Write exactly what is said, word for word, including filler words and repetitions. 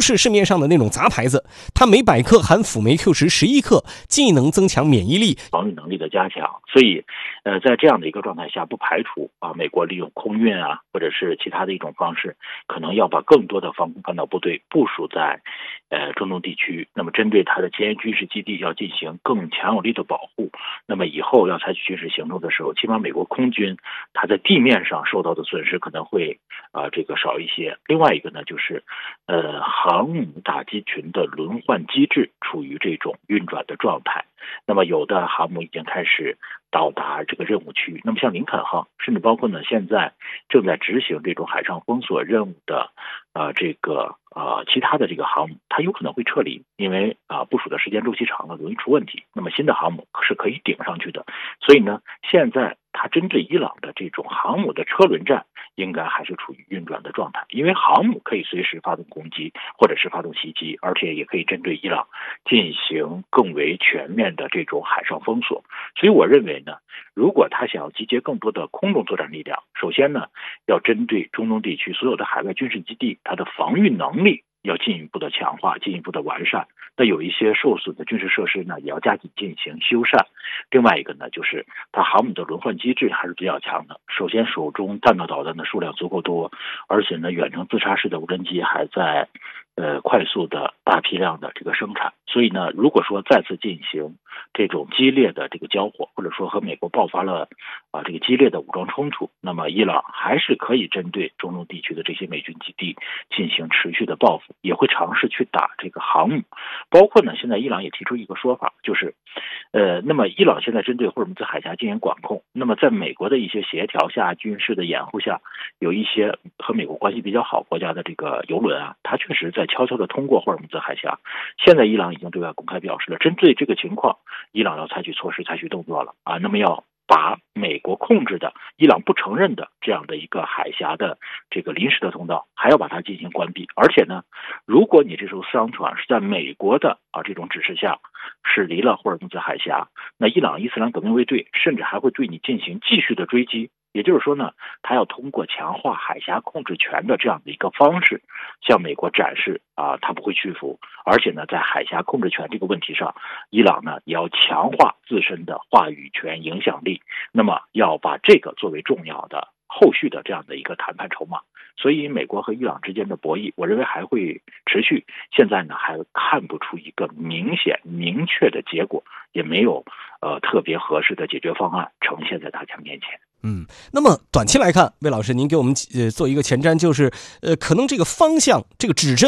是市面上的那种杂牌子，它每百克含辅酶 Q 十十一克，既能增强免疫力、 防御能力的加强。所以，呃，在这样的一个状态下，不排除啊，美国利用空运啊，或者是其他的一种方式，可能要把更多的防空反导部队部署在呃中东地区。那么，针对它的前沿军事基地要进行更强有力的保护。那么以后要采取军事行动的时候，起码美国空军它在地面上受到的损失可能会啊、呃、这个少一些。另外一个呢，就是呃航母打击群的轮换机制处于这种运转的状态。那么有的航母已经开始到达这个任务区域。那么像林肯号，甚至包括呢现在正在执行这种海上封锁任务的呃这个呃其他的这个航母，它有可能会撤离，因为啊、呃、部署的时间周期长了，容易出问题。那么新的航母是可以顶上去的。所以呢，现在它针对伊朗的这种航母的车轮战，应该还是处于运转的状态，因为航母可以随时发动攻击或者是发动袭击，而且也可以针对伊朗进行更为全面的这种海上封锁。所以我认为呢，如果他想要集结更多的空中作战力量，首先呢，要针对中东地区所有的海外军事基地，它的防御能力要进一步的强化，进一步的完善。那有一些受损的军事设施呢，也要加紧进行修缮。另外一个呢，就是它航母的轮换机制还是比较强的。首先，手中弹道导弹的数量足够多，而且呢，远程自杀式的无人机还在呃快速的大批量的这个生产。所以呢，如果说再次进行这种激烈的这个交火，或者说和美国爆发了啊这个激烈的武装冲突，那么伊朗还是可以针对中东地区的这些美军基地进行持续的报复，也会尝试去打这个航母。包括呢，现在伊朗也提出一个说法，就是呃，那么伊朗现在针对霍尔木兹海峡进行管控，那么在美国的一些协调下、军事的掩护下，有一些和美国关系比较好国家的这个油轮啊，它确实在悄悄的通过霍尔木兹海峡。现在伊朗已经对外公开表示了，针对这个情况，伊朗要采取措施、采取动作了啊。那么要把美国控制的、伊朗不承认的这样的一个海峡的这个临时的通道，还要把它进行关闭。而且呢，如果你这艘商船是在美国的啊这种指示下驶离了霍尔木兹海峡，那伊朗伊斯兰革命卫队甚至还会对你进行继续的追击。也就是说呢，他要通过强化海峡控制权的这样的一个方式，向美国展示啊，他不会屈服。而且呢，在海峡控制权这个问题上，伊朗呢也要强化自身的话语权、影响力。那么要把这个作为重要的后续的这样的一个谈判筹码。所以美国和伊朗之间的博弈，我认为还会持续。现在呢，还看不出一个明显明确的结果，也没有呃特别合适的解决方案呈现在大家面前。 嗯，那么短期来看，魏老师您给我们呃做一个前瞻，就是呃可能这个方向这个指针